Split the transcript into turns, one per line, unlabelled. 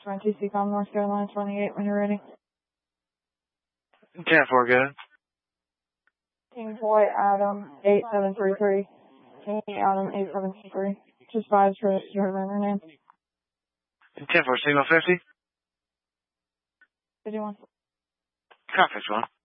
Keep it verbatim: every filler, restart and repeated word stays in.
T C Com, North Carolina twenty-eight, when you're ready.
ten four, go ahead.
King Boy Adam eight seven three three. King Adam eight seven three three. Just five for your runner name.
ten four, signal fifty.
fifty-one.
Conference one.